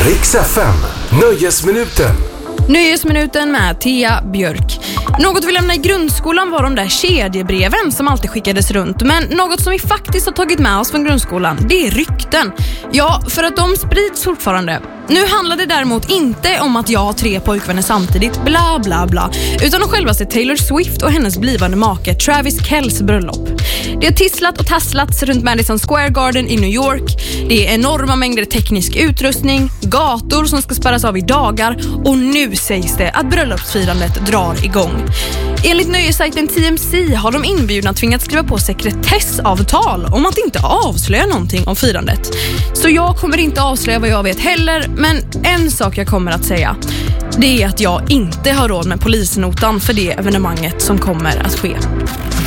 Rix FM, Nöjesminuten. Nöjesminuten med Thea Björk. Något vi lämnade i grundskolan var de där kedjebreven som alltid skickades runt. Men något som vi faktiskt har tagit med oss från grundskolan, det är rykten. Ja, för att de sprids fortfarande. Nu handlar det däremot inte om att jag har 3 pojkvänner samtidigt, bla bla bla, utan om självaste Taylor Swift och hennes blivande make Travis Kells bröllop. Det har tisslat och tasslats runt Madison Square Garden i New York. Det är enorma mängder teknisk utrustning, gator som ska spärras av i dagar, och nu sägs det att bröllopsfirandet drar igång. Enligt nöjessajten TMZ har de inbjudna tvingats skriva på sekretessavtal om att inte avslöja någonting om firandet. Så jag kommer inte avslöja vad jag vet heller, men en sak jag kommer att säga, det är att jag inte har råd med polisnotan för det evenemanget som kommer att ske.